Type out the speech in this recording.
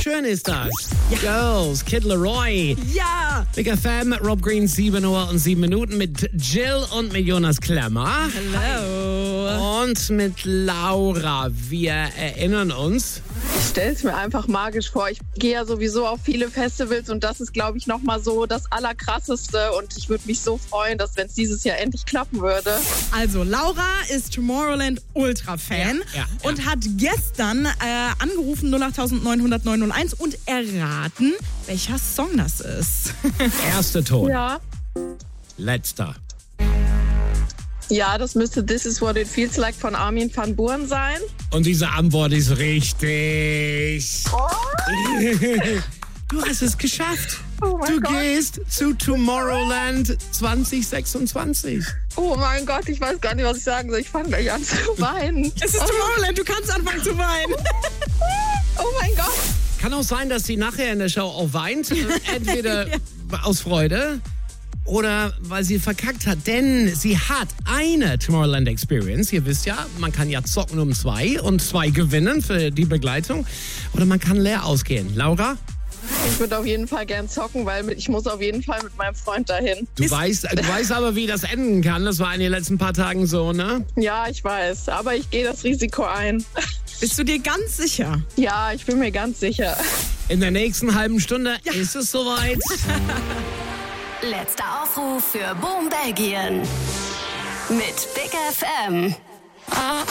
schön ist das. Ja. Girls, Kid Laroi. Ja! Big FM, Rob Green, 7 Uhr und 7 Minuten mit Jill und mit Jonas Klemmer. Hallo. Und mit Laura. Wir erinnern uns. Ich stelle es mir einfach magisch vor. Ich gehe ja sowieso auf viele Festivals und das ist, glaube ich, nochmal so das Allerkrasseste. Und ich würde mich so freuen, dass, wenn es dieses Jahr endlich klappen würde. Also, Laura ist Tomorrowland Ultra-Fan Ja. und hat gestern angerufen 08901 und erraten, welcher Song das ist. Erster Ton. Ja. Letzter. Ja, das müsste This Is What It Feels Like von Armin van Buuren sein. Und diese Antwort ist richtig. Du hast es geschafft. Oh mein Du Gott. gehst zu Tomorrowland 2026. Oh mein Gott, ich weiß gar nicht, was ich sagen soll. Ich fange gleich an zu weinen. Es ist Tomorrowland, du kannst anfangen zu weinen. Oh mein Gott. Kann auch sein, dass sie nachher in der Show auch weint. Entweder aus Freude oder weil sie verkackt hat. Denn sie hat eine Tomorrowland Experience. Ihr wisst ja, man kann ja zocken um 2 und 2 gewinnen für die Begleitung. Oder man kann leer ausgehen. Laura? Ich würde auf jeden Fall gern zocken, weil ich muss auf jeden Fall mit meinem Freund dahin. Du weißt aber, wie das enden kann. Das war in den letzten paar Tagen so, ne? Ja, ich weiß, aber ich gehe das Risiko ein. Bist du dir ganz sicher? Ja, ich bin mir ganz sicher. In der nächsten halben Stunde ist es soweit. Letzter Aufruf für Boom Belgien. Mit Big FM.